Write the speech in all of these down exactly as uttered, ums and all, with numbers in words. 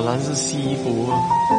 然是西服。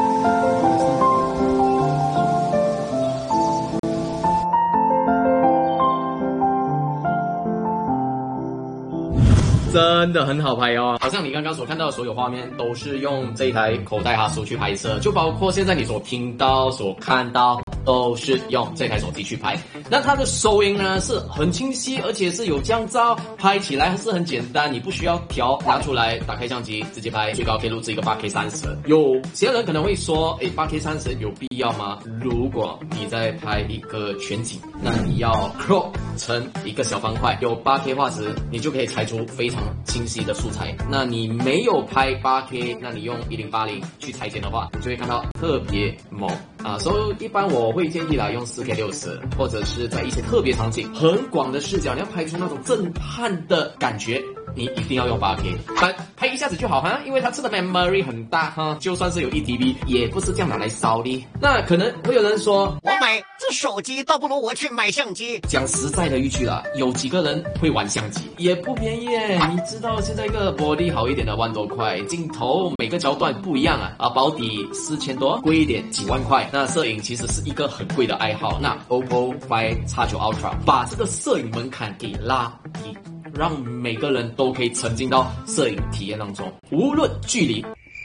真的很好拍哦，好像你刚刚所看到的所有画面都是用这一台口袋哈苏去拍摄，就包括现在你所听到、所看到，都是用这台手机去拍。那它的收音呢是很清晰，而且是有降噪，拍起来是很简单，你不需要调，拿出来打开相机直接拍，最高可以录制一个 八 K 三十。有些人可能会说，诶 八 K 三十有必要吗？如果你在拍一个全景，那你要 crop 成一个小方块，有 八 K 画质，你就可以裁出非常清晰的素材。那你没有拍 八 K， 那你用一零八零去裁剪的话，你就会看到特别猛啊。所以一般我会建议啦，用 四 K 六十，或者是在一些特别场景、很广的视角，你要拍出那种震撼的感觉，你一定要用 八 K。拍拍一下子就好哈，因为它吃的 memory 很大哈，就算是有一 T B， 也不是这样拿来烧的。那可能会有人说， 我买这手机倒不如我去买相机。 讲实在的一句啦，有几个人会玩相机，也不便宜耶。你知道现在一个 body 好一点的万多块，镜头每个焦段不一样啊，啊保底四千多，贵一点几万块。那摄影其实是一个很贵的爱好，那 O P P O Find X 九 Ultra 把这个摄影门槛给拉低，让每个人都可以沉浸到摄影体验当中，无论距离。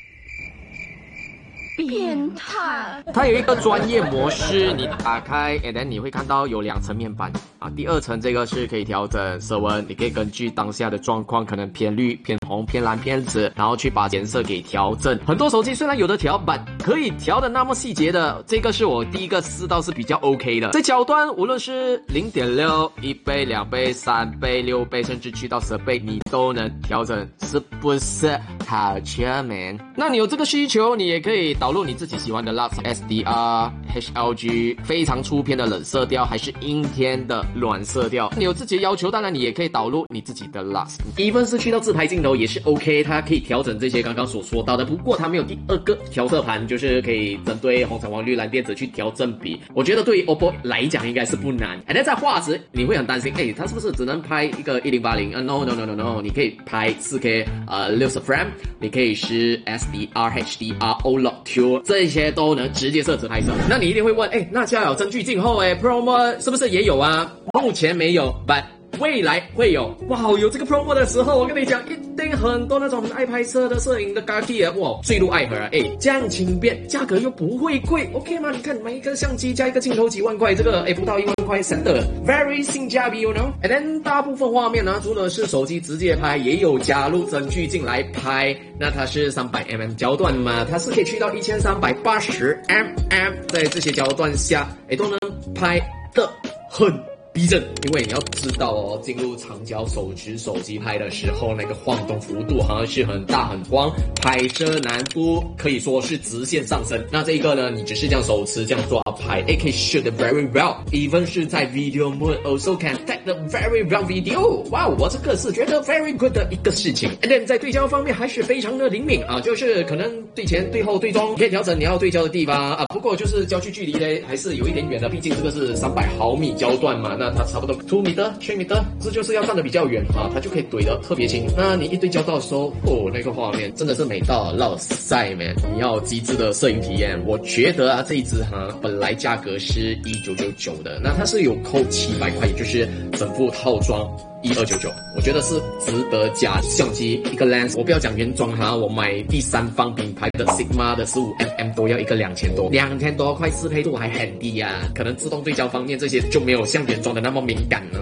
变态！ 它有一个专业模式，你打开 and then 你会看到有两层面板啊。第二层这个是可以调整色温，你可以根据当下的状况，可能偏绿、偏红、偏蓝、偏紫，然后去把颜色给调整。很多手机虽然有的调板可以调的那么细节的，这个是我第一个试到是比较 OK 的。这焦段无论是 零点六、一倍、两倍、三倍、六倍，甚至去到十倍，你都能调整，是不是好全面？那你有这个需求，你也可以导入你自己喜欢的 L U X S D R、H L G， 非常出片的冷色调，还是阴天的暖色调。你有自己的要求，当然你也可以导入你自己的 L U X。even 是去到自拍镜头也是 OK， 它可以调整这些刚刚所说到的。不过它没有第二个调色盘，就是可以针对红橙黄绿蓝靛紫去调正比。我觉得对于 O P P O 来讲应该是不难。而在画质，你会很担心，哎，它是不是只能拍一个一零八零？呃 ，no no no no no， 你可以拍 四 K， 呃，六十 frame， 你可以是 S D R、H D R、O L E D、这些都能直接设置拍摄。那你一定会问，哎，那家有针具镜后，哎 ，Pro Mode 是不是也有啊？目前没有 ，but 未来会有。哇，有这个 Pro Mode 的时候，我跟你讲，一定很多那种很爱拍摄的摄影的 g a k i 啊，哇，坠入爱河啊！哎，这样轻便，价格又不会贵 ，OK 吗？你看买一个相机加一个镜头几万块，这个哎不到一万块，真的 very 性价比 ，you know？And then 大部分画面呢，除了是手机直接拍，也有加入针具镜来拍。那它是三百 mm 焦段嘛，它是可以去到一千三百八十 mm， 在这些焦段下，哎都能拍的很逼真。因为你要知道哦，进入长焦手持手机拍的时候，那个晃动幅度好像是很大很光，拍摄难度可以说是直线上升。那这一个呢，你只是这样手持这样抓拍 ，it can shoot very well，even 是在 video mode also can take the very well video。哇，我这个是觉得 very good 的一个事情。And then 在对焦方面还是非常的灵敏啊，就是可能对前、对后、对中可以调整你要对焦的地方啊。不过就是焦距距离呢还是有一点远的，毕竟这个是三百毫米焦段嘛，那它差不多 two meter、three meter， 这就是要站得比较远啊，它就可以怼得特别清。那你一对焦到的时候，哦，那个画面真的是美到老塞 man！ 你要极致的摄影体验，我觉得啊这一支哈本来价格是一九九九的，那它是有扣七百块，也就是整副套装一二九九，我觉得是值得加。相机一个 lens， 我不要讲原装哈，我买第三方品牌的 Sigma 的 十五 mm 都要一个两千多，两千多块适配度还很低呀、啊，可能自动对焦方面这些就没有像原装的那么敏感呢。